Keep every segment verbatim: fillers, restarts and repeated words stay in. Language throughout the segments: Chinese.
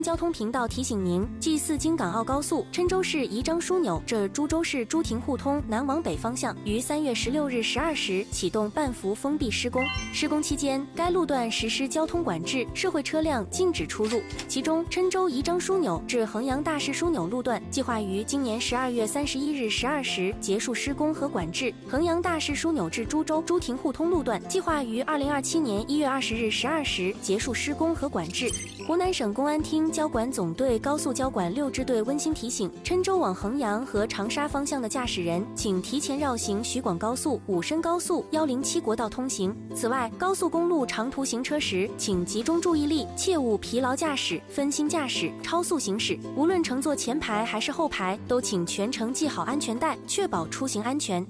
交通频道提醒您，G 四京港澳高速郴州市宜章枢纽至株洲市朱亭互通南往北方向于三月十六日十二时启动半幅封闭施工。施工期间，该路段实施交通管制，社会车辆禁止出入。其中，郴州宜章枢纽至衡阳大市枢纽路段计划于今年十二月三十一日十二时结束施工和管制；衡阳大市枢纽至株洲朱亭互通路段计划于二零二七年一月二十日十二时结束施工和管制。湖南省公安厅交管总队高速交管六支队温馨提醒：郴州往衡阳和长沙方向的驾驶人，请提前绕行徐广高速、武深高速、一零七国道通行。此外，高速公路长途行车时，请集中注意力，切勿疲劳驾驶、分心驾驶、超速行驶。无论乘坐前排还是后排，都请全程系好安全带，确保出行安全。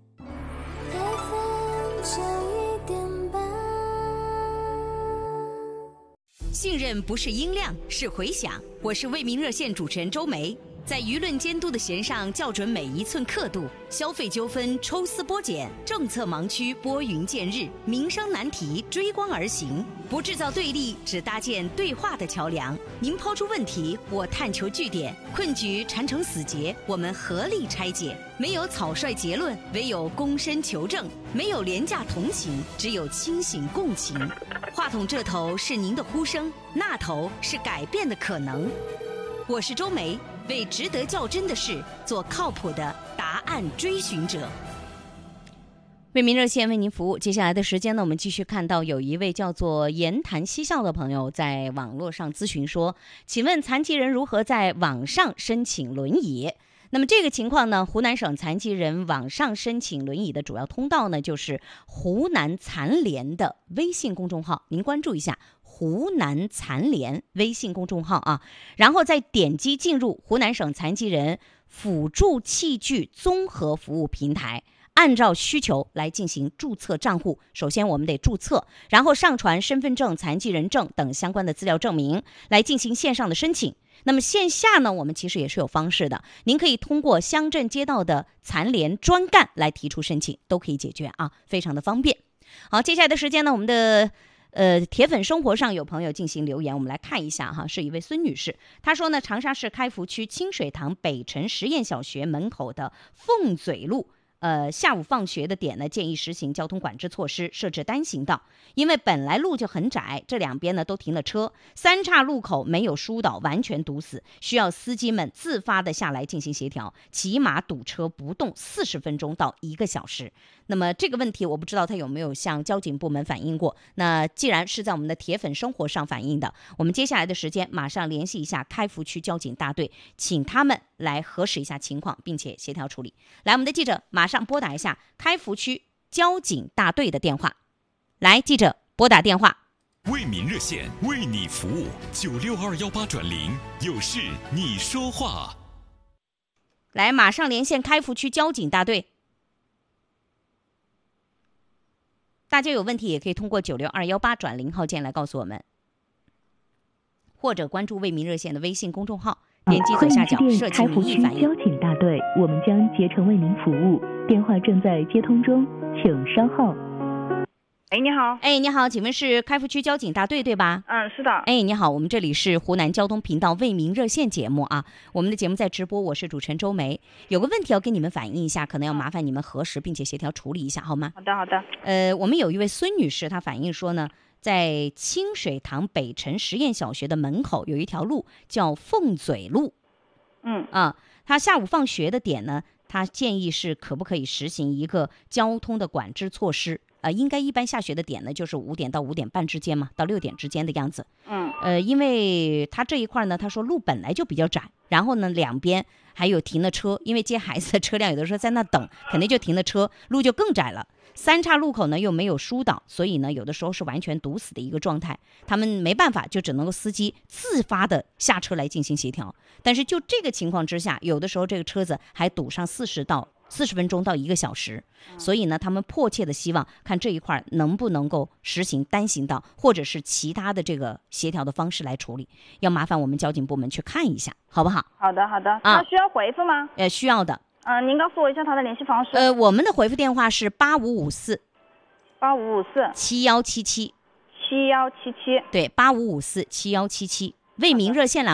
信任不是音量，是回响。我是为民热线主持人周梅，在舆论监督的弦上校准每一寸刻度，消费纠纷抽丝剥茧，政策盲区拨云见日，民生难题追光而行，不制造对立，只搭建对话的桥梁。您抛出问题，我探求据点，困局缠成死结，我们合力拆解。没有草率结论，唯有躬身求证；没有廉价同情，只有清醒共情。话筒这头是您的呼声，那头是改变的可能。我是周梅，为值得较真的事做靠谱的答案追寻者。为民热线为您服务。接下来的时间呢，我们继续看到有一位叫做言谈嬉笑的朋友在网络上咨询说，请问残疾人如何在网上申请轮椅？那么这个情况呢，湖南省残疾人网上申请轮椅的主要通道呢，就是湖南残联的微信公众号，您关注一下湖南残联微信公众号啊，然后再点击进入湖南省残疾人辅助器具综合服务平台，按照需求来进行注册账户。首先我们得注册，然后上传身份证、残疾人证等相关的资料证明来进行线上的申请。那么线下呢，我们其实也是有方式的，您可以通过乡镇街道的残联专干来提出申请，都可以解决啊，非常的方便。好，接下来的时间呢，我们的呃铁粉生活上有朋友进行留言，我们来看一下哈，是一位孙女士，她说呢，长沙市开福区清水塘北辰实验小学门口的凤嘴路呃，下午放学的点呢，建议实行交通管制措施，设置单行道。因为本来路就很窄，这两边呢都停了车，三岔路口没有疏导，完全堵死，需要司机们自发的下来进行协调，起码堵车不动四十分钟到一个小时。那么这个问题我不知道他有没有向交警部门反映过。那既然是在我们的铁粉生活上反映的，我们接下来的时间马上联系一下开福区交警大队，请他们来核实一下情况，并且协调处理。来，我们的记者马上拨打一下开福区交警大队的电话。来，记者拨打电话。 为民热线为你服务，九六二幺八转零，有事你说话。 来，马上连线开福区交警大队。大家有问题也可以通过九六二幺八转零号键来告诉我们，或者关注为民热线的微信公众号，点击左下角设置民意反映。 交警大队，我们将竭诚为您服务，电话正在接通中，请稍后。 哎，你好。 哎，你好，请问是开福区交警大队对吧？ 嗯，是的。 哎，你好，我们这里是湖南交通频道为民热线节目啊，我们的节目在直播，我是主持人周梅。有个问题要跟你们反映一下，可能要麻烦你们核实并且协调处理一下，好吗？ 好的，好的。 呃，我们有一位孙女士，她反映说呢，在清水塘北辰实验小学的门口有一条路叫凤嘴路。 嗯啊，她下午放学的点呢，她建议是可不可以实行一个交通的管制措施。呃，应该一般下学的点呢，就是五点到五点半之间嘛，到六点之间的样子。 嗯， 呃，因为他这一块呢，他说路本来就比较窄，然后呢，两边还有停的车，因为接孩子的车辆有的时候在那等，肯定就停了车，路就更窄了。三岔路口呢又没有疏导，所以呢，有的时候是完全堵死的一个状态。他们没办法，就只能够司机自发的下车来进行协调。但是就这个情况之下，有的时候这个车子还堵上四十到。四十分钟到一个小时，所以呢，他们迫切的希望看这一块能不能够实行单行道，或者是其他的这个协调的方式来处理。要麻烦我们交警部门去看一下，好不好？ 好的，好的。 啊， 他需要回复吗？ 呃，需要的。 嗯、呃，您告诉我一下他的联系方式。 呃，我们的回复电话是八五五四八五五四七幺七七七幺七七。 对，八五五四七幺七七。 为民热线